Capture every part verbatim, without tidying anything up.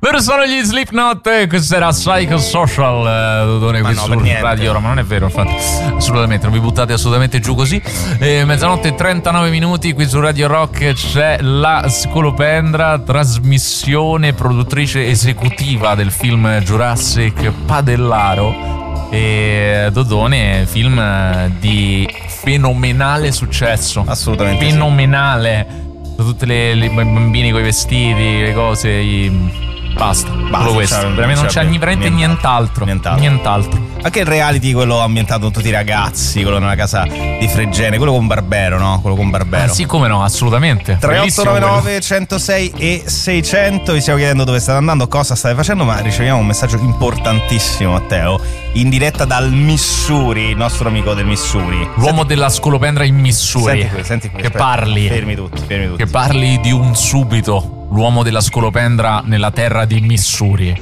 Loro sono gli Slipknot, questo era Psychosocial, eh, Dodone, qui no, su per niente. Radio Roma. Non è vero, infatti, assolutamente, non vi buttate assolutamente giù così. eh, Mezzanotte e trentanove minuti, qui su Radio Rock c'è la Scolopendra, trasmissione produttrice esecutiva del film Jurassic Padellaro. E Dodone, film di fenomenale successo. Assolutamente fenomenale. Sì. Tutte le, le bambini con i vestiti, le cose, i... Basta, Basta, solo questo. cioè, Veramente non cioè, c'è veramente nient'altro. Nient'altro. Nient'altro. Anche il reality, quello ambientato con tutti i ragazzi, quello nella casa di Fregene, quello con Barbero, no? Quello con Barbero. Ah, sì, come no, assolutamente. tre otto Bellissimo nove nove quello. centosei e seicento. Vi stiamo chiedendo dove state andando, cosa state facendo, ma riceviamo un messaggio importantissimo, Matteo, in diretta dal Missouri, il nostro amico del Missouri. L'uomo Senti, della Scolopendra in Missouri. senti qui, senti qui, che aspetta. parli. Fermi tutti, fermi tutti. Che parli di un subito. L'uomo della Scolopendra nella terra di Missouri.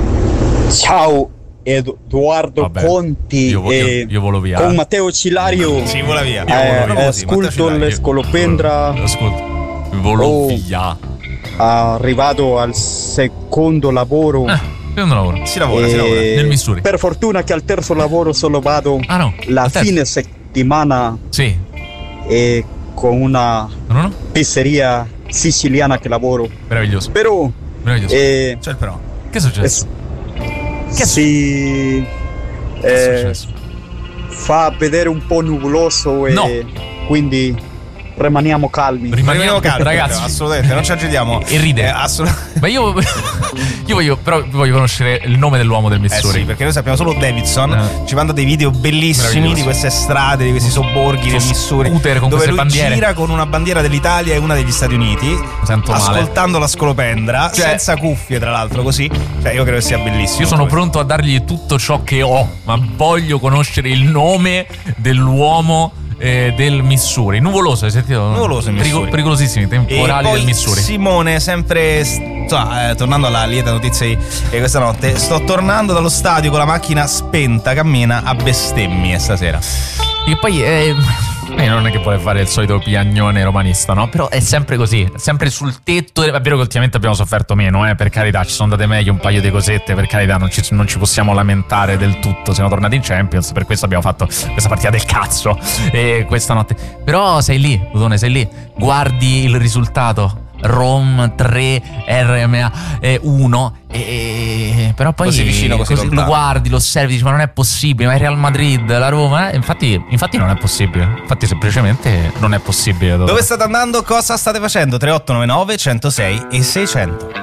Ciao Edoardo Vabbè, Conti io, io, e io volo via. con Matteo Cilario. Sì, vola via. Eh, Proprio così, Matteo ascolto Cilario. le Scolopendra. Ascolta, volo Oh. via. Arrivato al secondo lavoro. Eh, secondo lavoro. Si lavora, si e lavora. Nel Missouri. Per fortuna che al terzo lavoro solo vado Ah no. la al terzo. fine settimana Sì. e con una No, no, no. pizzeria siciliana che lavoro. Meraviglioso. Però Meraviglioso. eh, C'è il però. Che è successo? Che si Che è eh, successo? fa vedere un po' nuvoloso e No. quindi rimaniamo calmi. Rimaniamo calmi, ragazzi, ragazzi. assolutamente, non ci agitiamo. E ride. Eh, assolut- Ma io, io voglio, però voglio conoscere il nome dell'uomo del Eh Missouri. sì, perché noi sappiamo solo Davidson. Eh. Ci manda dei video bellissimi Meraviglioso. di queste strade, di questi sobborghi del Su Missouri, scooter con dove queste lui bandiere. gira con una bandiera dell'Italia e una degli Stati Uniti, Mi sento male. ascoltando la Scolopendra, Cioè- senza cuffie tra l'altro, così. Cioè, io credo che sia bellissimo. Io sono pronto a dargli tutto ciò che ho, ma voglio conoscere il nome dell'uomo eh, del Missouri. Nuvoloso, hai sentito? Nuvoloso il Perico- Missouri. pericolosissimi, E temporali poi del Missouri. Simone, sempre insomma, eh, tornando alla lieta notizia di eh, questa notte, sto tornando dallo stadio con la macchina spenta, cammina a bestemmie stasera. E poi eh, eh, non è che vuole fare il solito piagnone romanista, no? Però è sempre così, è sempre sul tetto. È vero che ultimamente abbiamo sofferto meno, eh, per carità, ci sono andate meglio un paio di cosette, per carità, non ci, non ci possiamo lamentare del tutto. Siamo tornati in Champions, per questo abbiamo fatto questa partita del cazzo eh, questa notte. Però sei lì, Udone, sei lì, guardi il risultato. Rome tre, R M A uno, e però poi Così vicino, così lo lontano. guardi, lo osservi, dici ma non è possibile, ma è Real Madrid, la Roma, eh? infatti, infatti non è possibile, infatti semplicemente non è possibile. Dove state andando? Cosa state facendo? tre otto nove nove centosei e seicento.